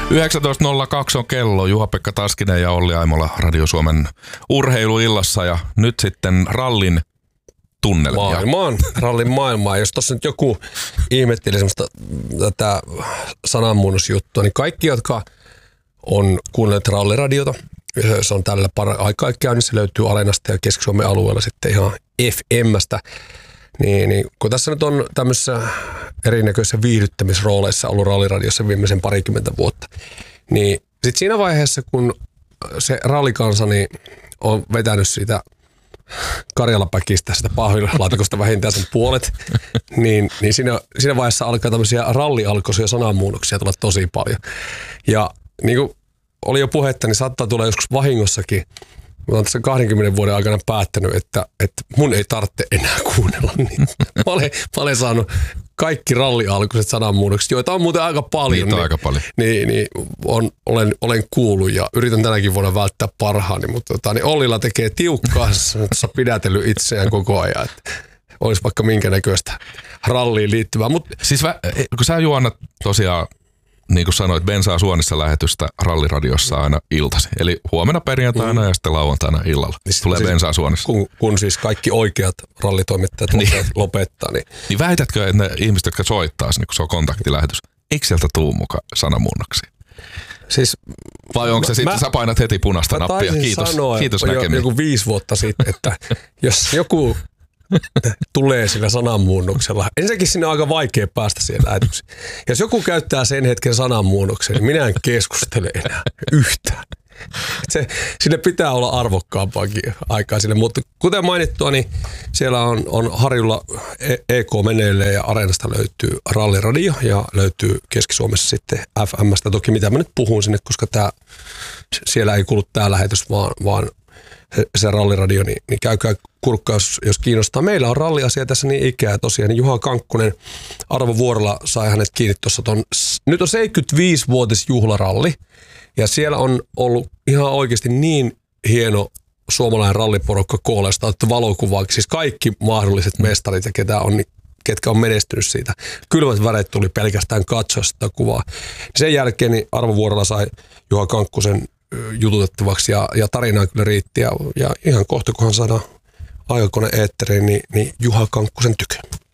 19.02 on kello. Juha-Pekka Taskinen ja Olli Aimola Radio Suomen urheiluillassa ja nyt sitten rallin tunnelmia. Rallin maailmaa. Jos tuossa nyt joku ihmetteli semmoista tätä sananmuunnosjuttua, niin kaikki, jotka on kuunnelleet ralliradiota, se on tällä aikaa käynnissä, löytyy Aleenasta ja Keski-Suomen alueella sitten ihan FM:stä. Niin, kun tässä nyt on tämmöisissä erinäköisissä viihdyttämisrooleissa ollut ralliradiossa viimeisen parikymmentä vuotta, niin sitten siinä vaiheessa, kun se rallikansa niin on vetänyt siitä Karjalapäkistä, sitä pahvilaatikosta vähintään sen puolet, niin siinä vaiheessa alkaa tämmöisiä rallialkoisia sananmuunnoksia tulla tosi paljon. Ja niin kuin oli jo puhetta, niin saattaa tulla joskus vahingossakin. Mä oon tässä 20 vuoden aikana päättänyt, että mun ei tarvitse enää kuunnella niitä. Mä olen saanut kaikki rallialkuiset sananmuunnokset, joita on muuten aika paljon. Niitä on aika paljon. Niin olen kuullut ja yritän tänäkin vuonna välttää parhaani, mutta niin Ollilla tekee tiukkaa, se pidätellyt itseään koko ajan, että olisi vaikka minkä näköistä ralliin liittyvää. Siis kun sä juonnat tosiaan, niin kuin sanoit, Bensaa Suonissa lähetystä ralliradiossa aina iltasi. Eli huomenna perjantaina ja sitten lauantaina illalla. Tulee siis Bensaa Suonissa. Kun siis kaikki oikeat rallitoimittajat lopettaa. Niin väitätkö, että ne ihmiset, jotka soittaa sinne, kun se on kontaktilähetys, eikö sieltä tuu mukaan sanamuunnoksia? Siis, vai onko se sitten, sä painat heti punaista nappia? Kiitos näkemiin. Joku 5 vuotta sitten, että jos joku tulee sillä sananmuunnoksella. Ensinnäkin sinne on aika vaikea päästä siihen lähetykseen. Jos joku käyttää sen hetken sananmuunnoksen, niin minä en keskustele enää yhtään. Sinne pitää olla arvokkaampaakin aikaa sille. Mutta kuten mainittua, niin siellä on Harjulla EK meneilleen ja Areenasta löytyy ralliradio ja löytyy Keski-Suomessa sitten FM:stä. Toki mitä mä nyt puhun sinne, koska siellä ei kuulu tämä lähetys, vaan se ralliradio, niin käykää kurkkaa, jos kiinnostaa. Meillä on ralliasia tässä niin ikää tosiaan. Niin Juha Kankkunen Arvo Vuorola sai hänet kiinni tuossa. Nyt on 75-vuotis juhlaralli ja siellä on ollut ihan oikeasti niin hieno suomalainen ralliporukka koolla, josta on otettu valokuvaa. Siis kaikki mahdolliset mestarit ja ketkä on menestynyt siitä. Kylmät väreet tuli pelkästään katsoa sitä kuvaa. Sen jälkeen niin Arvo Vuorola sai Juha Kankkusen jututettavaksi ja tarinaa kyllä riitti ja ihan kohta kunhan saadaan aikakone eetteriin, niin Juha Kankkusen tykö.